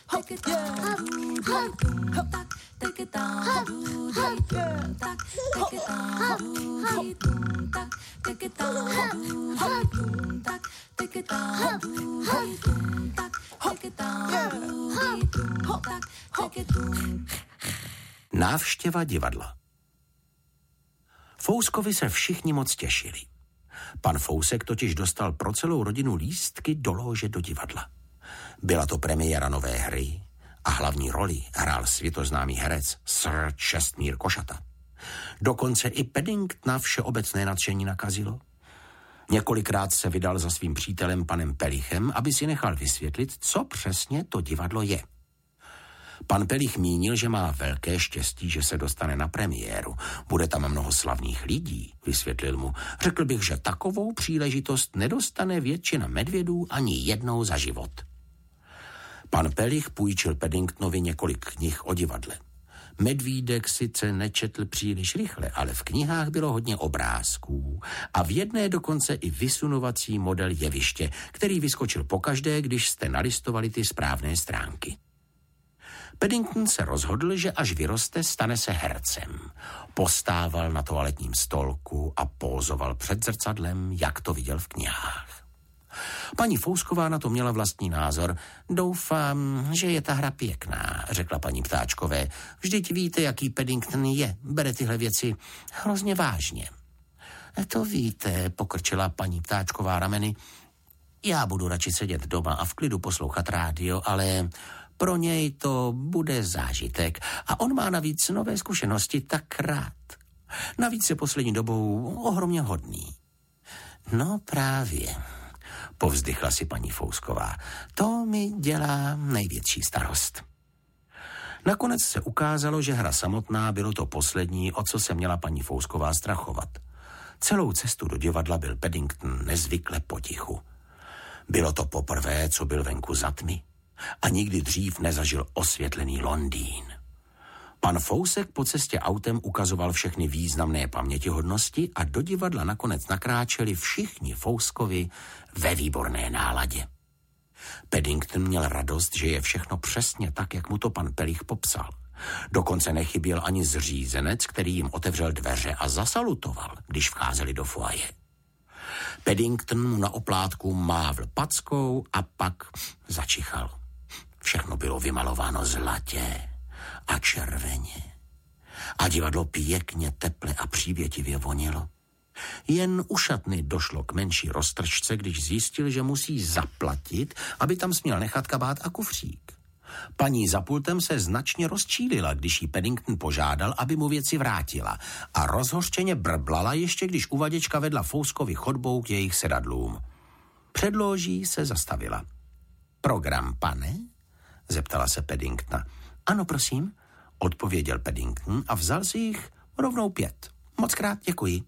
Návštěva divadla. Fouskovi se všichni moc těšili. Pan Fousek totiž dostal pro celou rodinu lístky do lóže do divadla. Byla to premiéra nové hry a hlavní roli hrál světoznámý herec Sir Čestmír Košata. Dokonce i Paddingtona všeobecné nadšení nakazilo. Několikrát se vydal za svým přítelem panem Pelichem, aby si nechal vysvětlit, co přesně to divadlo je. Pan Pelich mínil, že má velké štěstí, že se dostane na premiéru. Bude tam mnoho slavných lidí, vysvětlil mu. Řekl bych, že takovou příležitost nedostane většina medvědů ani jednou za život. Pan Pelich půjčil Paddingtonovi několik knih o divadle. Medvídek sice nečetl příliš rychle, ale v knihách bylo hodně obrázků a v jedné dokonce i vysunovací model jeviště, který vyskočil pokaždé, když jste nalistovali ty správné stránky. Paddington se rozhodl, že až vyroste, stane se hercem. Postával na toaletním stolku a pózoval před zrcadlem, jak to viděl v knihách. Paní Fousková na to měla vlastní názor. Doufám, že je ta hra pěkná, řekla paní Ptáčkové. Vždyť víte, jaký Paddington je. Bere tyhle věci hrozně vážně. To víte, pokrčila paní Ptáčková rameny. Já budu radši sedět doma a v klidu poslouchat rádio, ale pro něj to bude zážitek. A on má navíc nové zkušenosti tak rád. Navíc je poslední dobou ohromně hodný. No právě, povzdychla si paní Fousková. To mi dělá největší starost. Nakonec se ukázalo, že hra samotná bylo to poslední, o co se měla paní Fousková strachovat. Celou cestu do divadla byl Paddington nezvykle potichu. Bylo to poprvé, co byl venku za tmy a nikdy dřív nezažil osvětlený Londýn. Pan Fousek po cestě autem ukazoval všechny významné pamětihodnosti a do divadla nakonec nakráčeli všichni Fouskovi ve výborné náladě. Paddington měl radost, že je všechno přesně tak, jak mu to pan Pelich popsal. Dokonce nechyběl ani zřízenec, který jim otevřel dveře a zasalutoval, když vcházeli do foaje. Paddington mu na oplátku mávl packou a pak začichal. Všechno bylo vymalováno zlatě a červeně. A divadlo pěkně teple a přívětivě vonilo. Jen u šatny došlo k menší roztržce, když zjistil, že musí zaplatit, aby tam směl nechat kabát a kufřík. Paní za pultem se značně rozčílila, když jí Paddington požádal, aby mu věci vrátila a rozhořčeně brblala ještě, když uvaděčka vedla Fouskovi chodbou k jejich sedadlům. Před lóží se zastavila. Program, pane? Zeptala se Paddingtona. Ano, prosím, odpověděl Paddington a vzal si jich rovnou 5. Mockrát děkuji.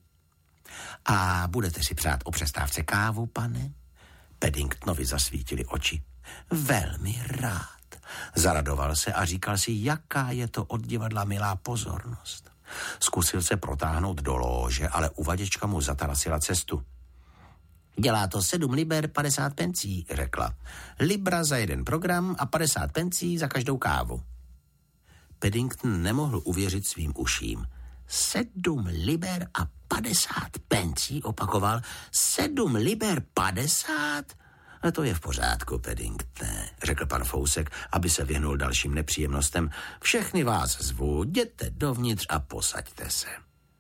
A budete si přát o přestávce kávu, pane? Paddingtonovi zasvítily oči. Velmi rád. Zaradoval se a říkal si, jaká je to od divadla milá pozornost. Zkusil se protáhnout do lóže, ale uvaděčka mu zatarasila cestu. Dělá to 7 liber 50 pencí, řekla. Libra za jeden program a 50 pencí za každou kávu. Paddington nemohl uvěřit svým uším. 7 liber a 50 pencí, opakoval. 7 liber 50? A to je v pořádku, Paddingtone, řekl pan Fousek, aby se vyhnul dalším nepříjemnostem. Všechny vás zvu, jděte dovnitř a posaďte se.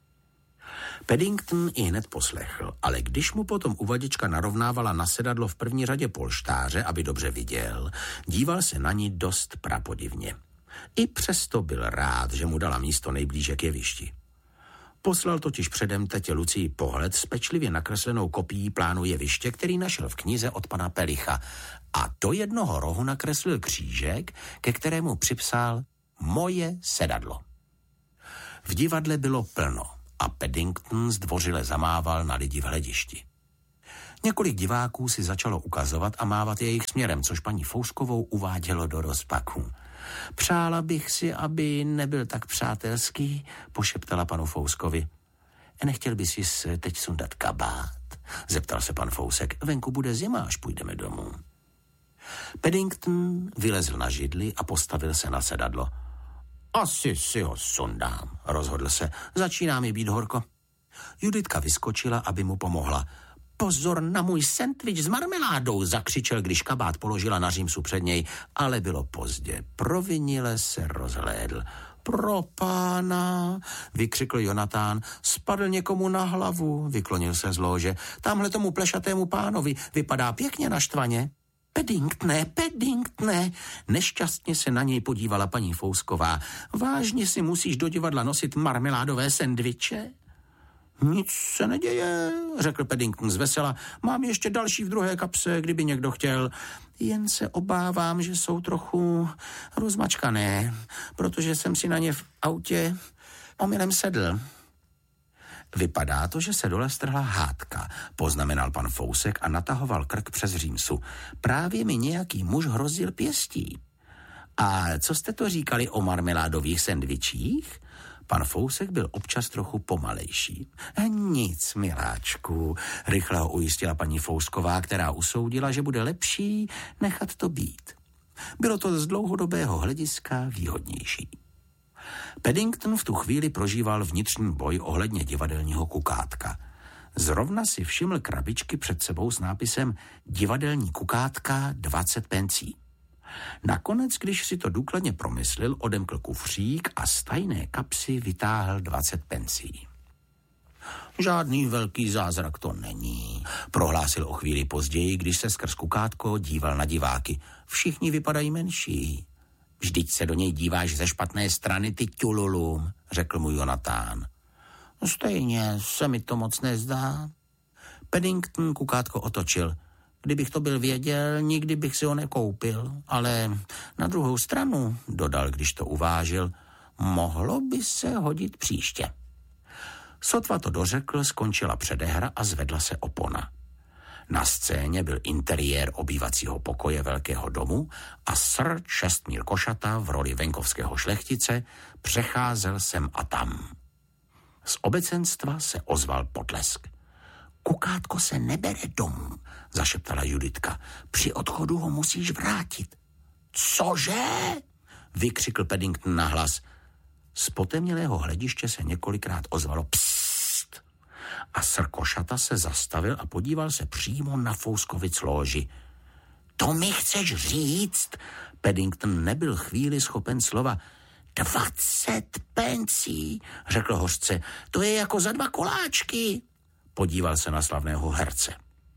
Paddington i hned poslechl, ale když mu potom uvaděčka narovnávala na sedadlo v první řadě polštáře, aby dobře viděl, díval se na ní dost prapodivně. I přesto byl rád, že mu dala místo nejblíže k jevišti. Poslal totiž předem tetě Lucii pohled s pečlivě nakreslenou kopií plánu jeviště, který našel v knize od pana Pelicha. A do jednoho rohu nakreslil křížek, ke kterému připsal Moje sedadlo. V divadle bylo plno a Paddington zdvořile zamával na lidi v hledišti. Několik diváků si začalo ukazovat a mávat jejich směrem, což paní Fouskovou uvádělo do rozpaku. Přála bych si, aby nebyl tak přátelský, pošeptala panu Fouskovi. Nechtěl by si teď sundat kabát? Zeptal se pan Fousek. Venku bude zima, až půjdeme domů. Paddington vylezl na židli a postavil se na sedadlo. Asi si ho sundám, rozhodl se. Začíná mi být horko. Juditka vyskočila, aby mu pomohla. Pozor na můj sendvič s marmeládou, zakřičel, když kabát položila na římsu před něj, ale bylo pozdě. Provinile se rozhlédl. Pro pána, vykřikl Jonatán, spadl někomu na hlavu, vyklonil se z lóže. Tamhle tomu plešatému pánovi vypadá pěkně naštvaně. Paddingtone, nešťastně se na něj podívala paní Fousková. Vážně si musíš do divadla nosit marmeládové sendviče? Nic se neděje, řekl Paddington zvesela. Mám ještě další v druhé kapse, kdyby někdo chtěl. Jen se obávám, že jsou trochu rozmačkané, protože jsem si na ně v autě omylem sedl. Vypadá to, že se dole strhla hádka, poznamenal pan Fousek a natahoval krk přes římsu. Právě mi nějaký muž hrozil pěstí. A co jste to říkali o marmeládových sendvičích? Pan Fousek byl občas trochu pomalejší. Nic, miláčku, rychle ho ujistila paní Fousková, která usoudila, že bude lepší nechat to být. Bylo to z dlouhodobého hlediska výhodnější. Paddington v tu chvíli prožíval vnitřní boj ohledně divadelního kukátka. Zrovna si všiml krabičky před sebou s nápisem Divadelní kukátka 20 pencí. Nakonec, když si to důkladně promyslel, odemkl kufřík a z tajné kapsy vytáhl 20 pencí. Žádný velký zázrak to není, prohlásil o chvíli později, když se skrz kukátko díval na diváky. Všichni vypadají menší. Vždyť se do něj díváš ze špatné strany, ty ťululum, řekl mu Jonatán. Stejně se mi to moc nezdá. Paddington kukátko otočil. Kdybych to byl věděl, nikdy bych si ho nekoupil, ale na druhou stranu, dodal, když to uvážil, mohlo by se hodit příště. Sotva to dořekl, skončila předehra a zvedla se opona. Na scéně byl interiér obývacího pokoje velkého domu a sir Čestmír Košata v roli venkovského šlechtice přecházel sem a tam. Z obecenstva se ozval potlesk. Kukátko se nebere domů, zašeptala Juditka. Při odchodu ho musíš vrátit. Cože? Vykřikl Paddington nahlas. Z potemnělého hlediště se několikrát ozvalo psst. A sir Košata se zastavil a podíval se přímo na Fouskovic lóži. To mi chceš říct? Paddington nebyl chvíli schopen slova. 20 pencí, řekl hořce. To je jako za 2 koláčky. Podíval se na slavného herce.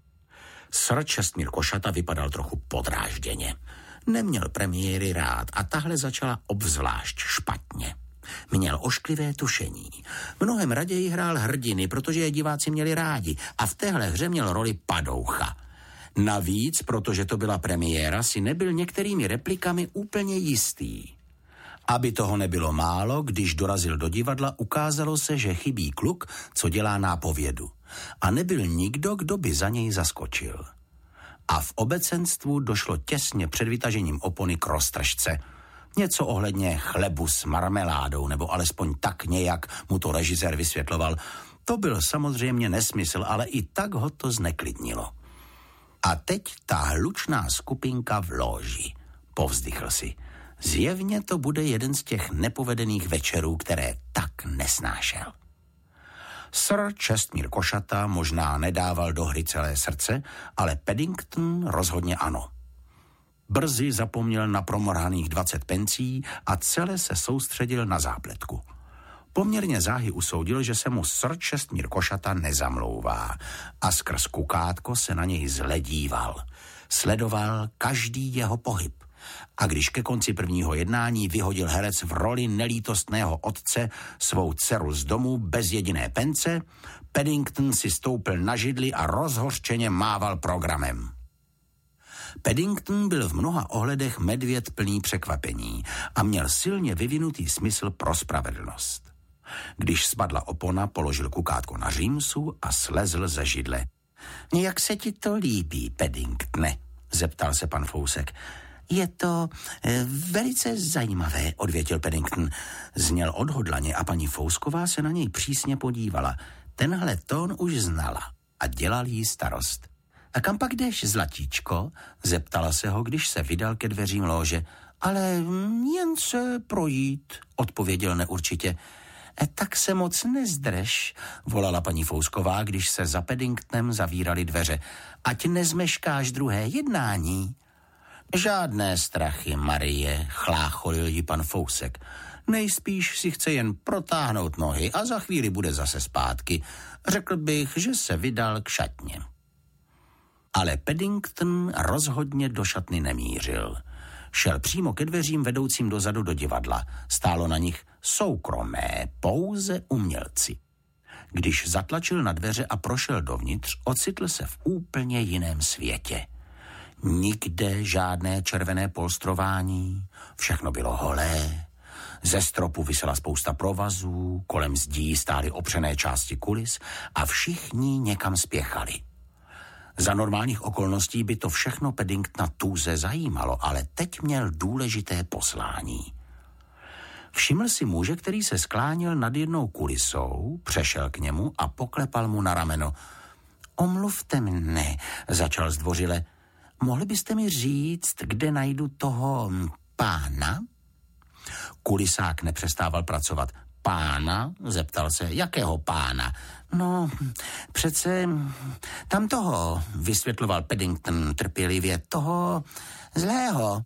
Sir Čestmír Košata vypadal trochu podrážděně. Neměl premiéry rád a tahle začala obzvlášť špatně. Měl ošklivé tušení. Mnohem raději hrál hrdiny, protože je diváci měli rádi a v téhle hře měl roli padoucha. Navíc, protože to byla premiéra, si nebyl některými replikami úplně jistý. Aby toho nebylo málo, když dorazil do divadla, ukázalo se, že chybí kluk, co dělá nápovědu. A nebyl nikdo, kdo by za něj zaskočil. A v obecenstvu došlo těsně před vytažením opony k roztržce. Něco ohledně chlebu s marmeládou, nebo alespoň tak nějak mu to režisér vysvětloval. To byl samozřejmě nesmysl, ale i tak ho to zneklidnilo. A teď ta hlučná skupinka v lóži, povzdychl si. Zjevně to bude jeden z těch nepovedených večerů, které tak nesnášel. Sir Čestmír Košata možná nedával do hry celé srdce, ale Paddington rozhodně ano. Brzy zapomněl na promrhaných 20 pencí a celé se soustředil na zápletku. Poměrně záhy usoudil, že se mu sir Čestmír Košata nezamlouvá a skrz kukátko se na něj zledíval. Sledoval každý jeho pohyb. A když ke konci prvního jednání vyhodil herec v roli nelítostného otce svou dceru z domu bez jediné pence, Paddington si stoupil na židli a rozhořčeně mával programem. Paddington byl v mnoha ohledech medvěd plný překvapení a měl silně vyvinutý smysl pro spravedlnost. Když spadla opona, položil kukátko na římsu a slezl ze židle. Jak se ti to líbí, Paddingtone? Zeptal se pan Fousek. Je to velice zajímavé, odvětil Paddington. Zněl odhodlaně a paní Fousková se na něj přísně podívala. Tenhle tón už znala a dělal jí starost. A kam pak jdeš, zlatíčko? Zeptala se ho, když se vydal ke dveřím lóže. Ale jen se projít, odpověděl neurčitě. Tak se moc nezdrž, volala paní Fousková, když se za Paddingtonem zavíraly dveře. Ať nezmeškáš druhé jednání. Žádné strachy, Marie, chlácholil ji pan Fousek. Nejspíš si chce jen protáhnout nohy a za chvíli bude zase zpátky. Řekl bych, že se vydal k šatně. Ale Paddington rozhodně do šatny nemířil. Šel přímo ke dveřím vedoucím dozadu do divadla. Stálo na nich soukromé, pouze umělci. Když zatlačil na dveře a prošel dovnitř, ocitl se v úplně jiném světě. Nikde žádné červené polstrování, všechno bylo holé. Ze stropu visela spousta provazů, kolem zdí stály opřené části kulis a všichni někam spěchali. Za normálních okolností by to všechno Paddingtona tuze zajímalo, ale teď měl důležité poslání. Všiml si muže, který se skláněl nad jednou kulisou, přešel k němu a poklepal mu na rameno. Omluvte mne, začal zdvořile. Mohli byste mi říct, kde najdu toho pána? Kulisák nepřestával pracovat. Pána? Zeptal se. Jakého pána? No, přece tam toho, vysvětloval Paddington trpělivě, toho zlého.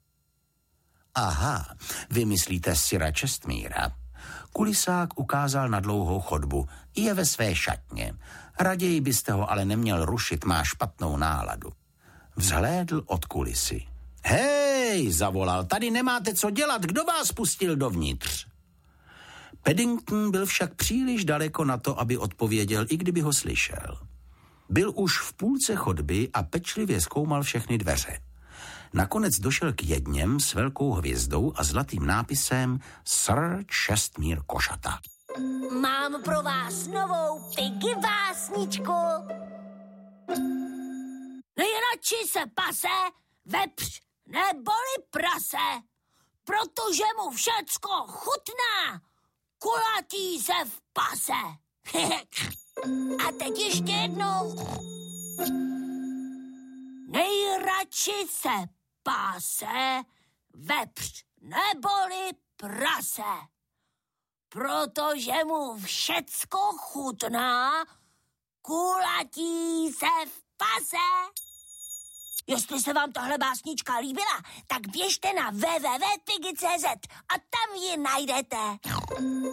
Aha, vy myslíte Sira Čestmíra. Kulisák ukázal na dlouhou chodbu. Je ve své šatně. Raději byste ho ale neměl rušit, má špatnou náladu. Vzhlédl od kulisy. Hej, zavolal, tady nemáte co dělat, kdo vás pustil dovnitř? Paddington byl však příliš daleko na to, aby odpověděl, i kdyby ho slyšel. Byl už v půlce chodby a pečlivě zkoumal všechny dveře. Nakonec došel k jedněm s velkou hvězdou a zlatým nápisem Sir Čestmír Košata. Mám pro vás novou Piggy básničku. Nejradši se pase vepř neboli prase, protože mu všecko chutná, kulatí se v pase. A teď ještě jednou. Nejradši se pase vepř neboli prase, protože mu všecko chutná, kulatí se v pase. Jestli se vám tahle básnička líbila, tak běžte na www.piggy.cz a tam ji najdete.